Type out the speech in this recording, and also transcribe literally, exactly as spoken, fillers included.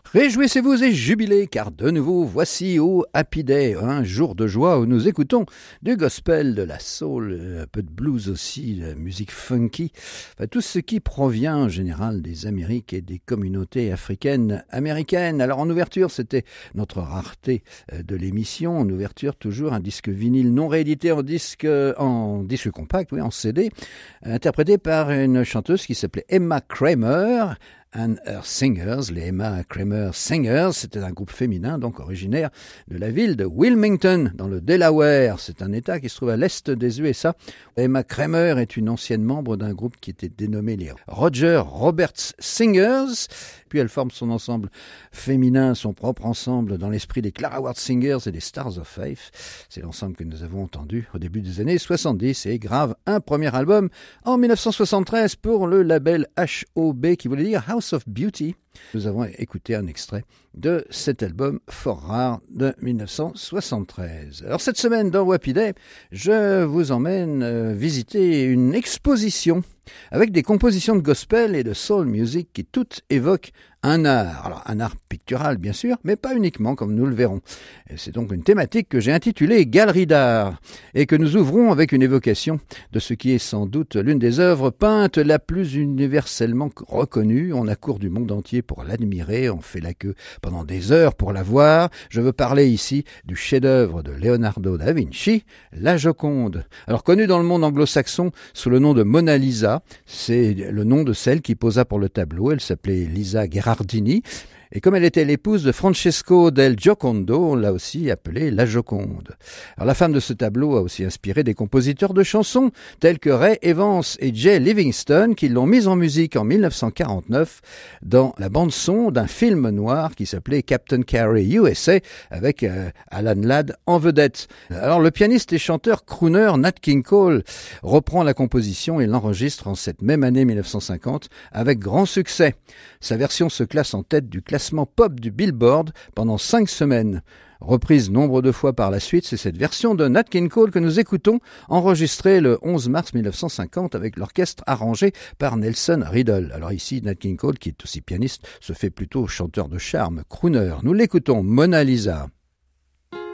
Réjouissez-vous et jubilez, car de nouveau, voici au Happy Day, un jour de joie où nous écoutons du gospel, de la soul, un peu de blues aussi, de la musique funky, enfin, tout ce qui provient en général des Amériques et des communautés africaines américaines. Alors en ouverture, c'était notre rareté de l'émission, en ouverture toujours un disque vinyle non réédité en disque, en disque compact, oui, en C D, interprété par une chanteuse qui s'appelait Emma Kramer, and Her Singers, les Emma Kramer Singers, c'était un groupe féminin, donc originaire de la ville de Wilmington, dans le Delaware. C'est un état qui se trouve à l'est des U S A. Emma Kramer est une ancienne membre d'un groupe qui était dénommé les Roger Roberts Singers. Puis elle forme son ensemble féminin, son propre ensemble dans l'esprit des Clara Ward Singers et des Stars of Faith. C'est l'ensemble que nous avons entendu au début des années soixante-dix et grave un premier album en dix-neuf cent soixante-treize pour le label H O B qui voulait dire House of Beauty. Nous avons écouté un extrait de cet album fort rare de dix-neuf cent soixante-treize. Alors cette semaine dans Happy Day, je vous emmène visiter une exposition avec des compositions de gospel et de soul music qui toutes évoquent un art. Alors un art pictural bien sûr, mais pas uniquement comme nous le verrons. Et c'est donc une thématique que j'ai intitulée Galerie d'art et que nous ouvrons avec une évocation de ce qui est sans doute l'une des œuvres peintes la plus universellement reconnue. On accourt du monde entier pour l'admirer, on fait la queue pendant des heures pour la voir. Je veux parler ici du chef-d'œuvre de Leonardo da Vinci, la Joconde. Alors connue dans le monde anglo-saxon sous le nom de Mona Lisa, c'est le nom de celle qui posa pour le tableau. Elle s'appelait Lisa Gherardini. Et comme elle était l'épouse de Francesco del Giocondo, on l'a aussi appelée la Joconde. Alors la femme de ce tableau a aussi inspiré des compositeurs de chansons tels que Ray Evans et Jay Livingston qui l'ont mise en musique en dix-neuf cent quarante-neuf dans la bande-son d'un film noir qui s'appelait Captain Carey U S A avec euh, Alan Ladd en vedette. Alors le pianiste et chanteur crooner Nat King Cole reprend la composition et l'enregistre en cette même année dix-neuf cent cinquante avec grand succès. Sa version se classe en tête du classement pop du Billboard pendant cinq semaines. Reprise nombre de fois par la suite, c'est cette version de Nat King Cole que nous écoutons, enregistrée le onze mars dix-neuf cent cinquante avec l'orchestre arrangé par Nelson Riddle. Alors ici, Nat King Cole, qui est aussi pianiste, se fait plutôt chanteur de charme, crooner. Nous l'écoutons, Mona Lisa.